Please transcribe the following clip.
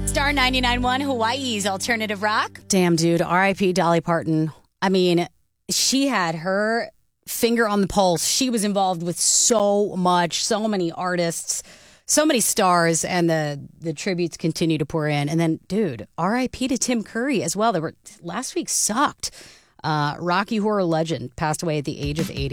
Star 99.1, Hawaii's alternative rock. Damn, dude. R.I.P. Dolly Parton. I mean, she had her finger on the pulse. She was involved with so much, so many artists, so many stars, and the tributes continue to pour in. And then, dude, R.I.P. to Tim Curry as well. Last week sucked. Rocky Horror legend passed away at the age of 80.